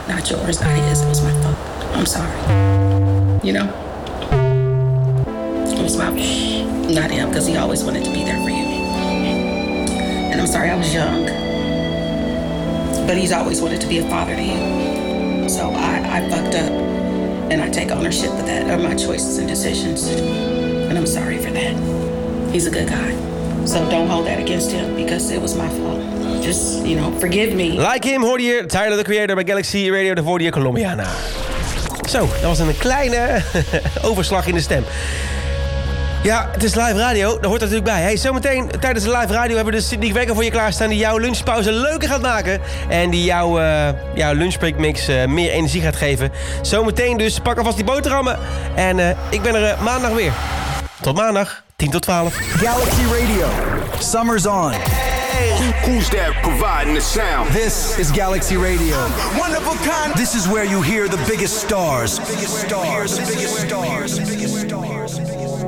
Not yours, not his. It was my fault. I'm sorry. You know? It was my fault. Not him, because he always wanted to be there for you. And I'm sorry I was young. But he's always wanted to be a father to you. So I fucked up. And I take ownership of that, of my choices and decisions. And I'm sorry for that. He's a good guy. So don't hold that against him, because it was my fault. Just, forgive me. Like Him hoorde je Tyler, the Creator bij Galaxy Radio. Daar hoorde je Colombiana. Zo, dat was een kleine overslag in de stem. Ja, het is live radio, daar hoort dat natuurlijk bij. Hey, zometeen tijdens de live radio hebben we de Sydney Wekker voor je klaarstaan... die jouw lunchpauze leuker gaat maken. En die jouw lunchbreakmix meer energie gaat geven. Zometeen dus, pak alvast die boterhammen. En ik ben er maandag weer. Tot maandag, 10 tot 12. Galaxy Radio, summer's on. Who's that providing the sound? This is Galaxy Radio. One of a kind. This is where you hear the biggest stars.